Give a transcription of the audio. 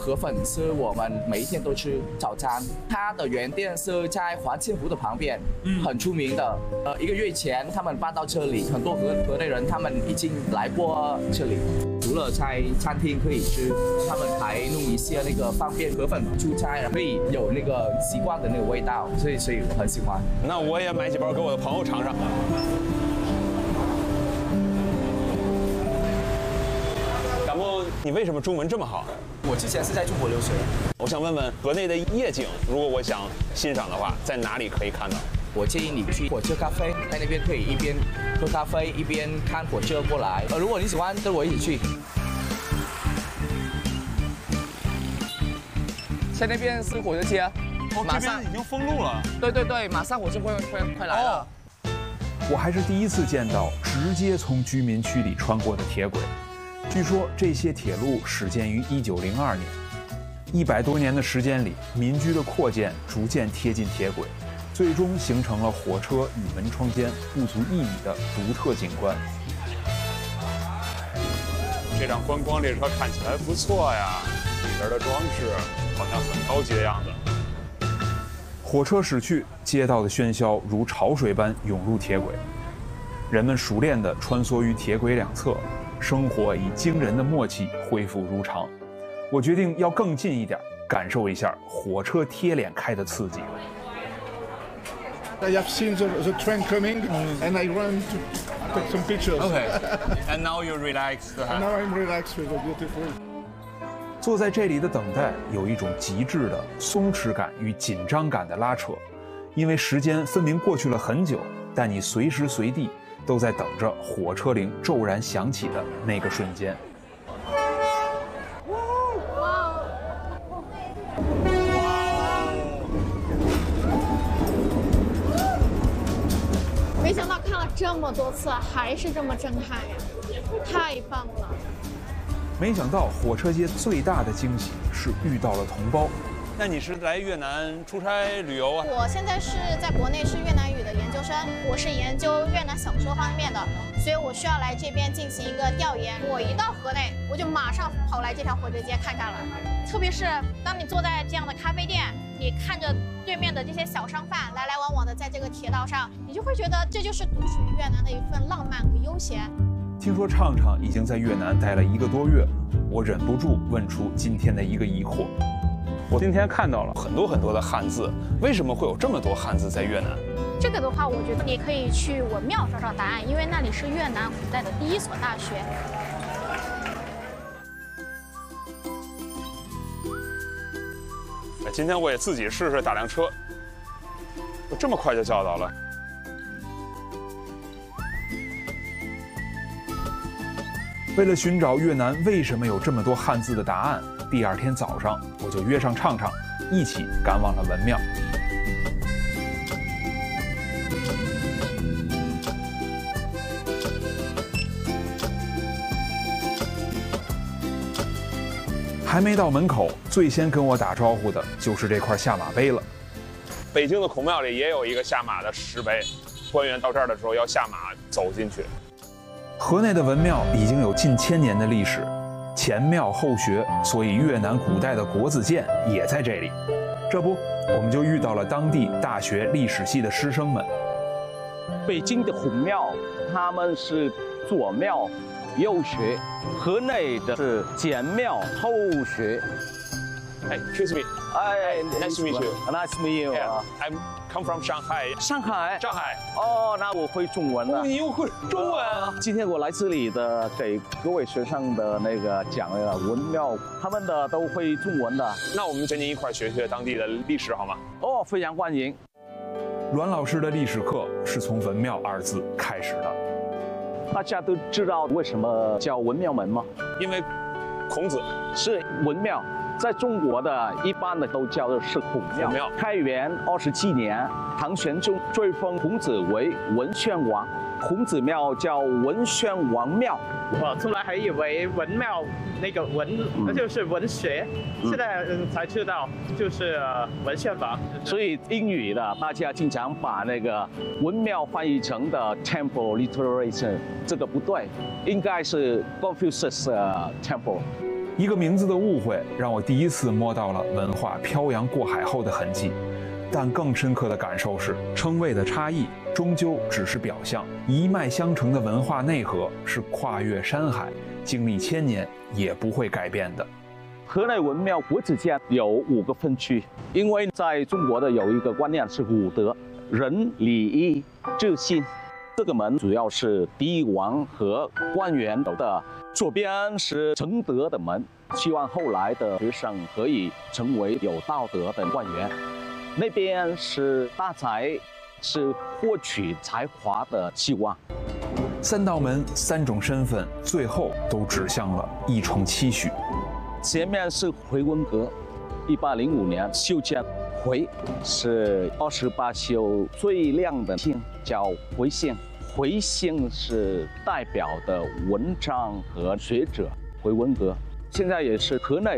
河粉是我们每一天都吃早餐。它的原店是在华清湖的旁边，很出名的。1个月前他们搬到这里，很多河内人他们已经来过这里。除了在餐厅可以吃，他们还弄一些那个方便河粉出差，可以有那个习惯的那个味道，所以我很喜欢。 那我也买几包给我的朋友尝尝。感冒，你为什么中文这么好？ 我之前是在中国留学。 我想问问河内的夜景，如果我想欣赏的话，在哪里可以看到？ 我建议你去火车咖啡，在那边可以一边喝咖啡一边看火车过来。如果你喜欢，跟我一起去。在那边是火车街，马上已经封路了。 对，马上火车快来了。 我还是第一次见到直接从居民区里穿过的铁轨。据说这些铁路始建于1902年，100多年的时间里，民居的扩建逐渐贴近铁轨，最终形成了火车与门窗间不足1米的独特景观。 这辆观光列车看起来不错呀，里边的装饰好像很高级的样子。 火车驶去，街道的喧嚣如潮水般涌入铁轨，人们熟练地穿梭于铁轨两侧，生活以惊人的默契恢复如常。我决定要更近一点，感受一下火车贴脸开的刺激。 I have seen the train coming, and I run to take some pictures. Okay. And now you're relaxed. And now I'm relaxed with the beautiful. 坐在这里的等待有一种极致的松弛感与紧张感的拉扯，因为时间分明过去了很久，但你随时随地都在等着火车铃骤然响起的那个瞬间。 没想到看了这么多次，还是这么震撼呀！太棒了！ 没想到火车街最大的惊喜是遇到了同胞。 那你是来越南出差旅游啊？ 我现在是在国内是越南语的研究生，我是研究越南小说方面的，所以我需要来这边进行一个调研。我一到河内，我就马上跑来这条火车街看看了。特别是当你坐在这样的咖啡店，你看着对面的这些小商贩来来往往的在这个铁道上，你就会觉得这就是独属于越南的一份浪漫和悠闲。 听说畅畅已经在越南待了1个多月，我忍不住问出今天的一个疑惑。 我今天看到了很多的汉字，为什么会有这么多汉字在越南？ 这个的话，我觉得你可以去文庙找找答案，因为那里是越南古代的第1所大学。 今天我也自己试试打辆车，我这么快就叫到了。 为了寻找越南为什么有这么多汉字的答案，第2天早上我就约上畅畅，一起赶往了文庙。还没到门口，最先跟我打招呼的就是这块下马碑了。 北京的孔庙里也有一个下马的石碑，官员到这儿的时候要下马走进去。 河内的文庙已经有近1000年的历史，前庙后学，所以越南古代的国子监也在这里。这不，我们就遇到了当地大学历史系的师生们。 北京的孔庙，他们是左庙右学，河内的是前庙后学。 Hey, excuse me. Nice to meet you. Nice to meet you. Yeah, I'm come from Shanghai. 上海。 上海。 哦，那我会中文了。 你又会中文？ 今天我来这里的给各位学生的那个讲那个文庙，他们的都会中文的。 那我们跟您一块儿学学当地的历史好吗？ 哦，非常欢迎。 阮老师的历史课是从文庙2字开始的。 大家都知道为什么叫文庙门吗？ 因为孔子是文庙。在中国的一般的都叫做是孔庙。开元27年，唐玄宗追封孔子为文宣王，孔子庙叫文宣王庙。 我从来还以为文庙那个文那就是文学，现在才知道就是文献王。 所以英语的大家经常把那个文庙翻译成的 temple literature， 这个不对，应该是 Confucius temple。 一个名字的误会，让我第一次摸到了文化漂洋过海后的痕迹。但更深刻的感受是，称谓的差异终究只是表象，一脉相承的文化内核是跨越山海，经历千年也不会改变的。 河内文庙国子监有5个分区，因为在中国的有一个观念是5德：仁、礼、义、智、信。这个门主要是帝王和官员的，左边是承德的门，希望后来的学生可以成为有道德的官员。那边是大才，是获取才华的希望。 3道门3种身份，最后都指向了一重期许。 前面是回文阁，1805年修建。回是28宿最亮的星，叫回星。回星是代表的文章和学者。回文阁现在也是河内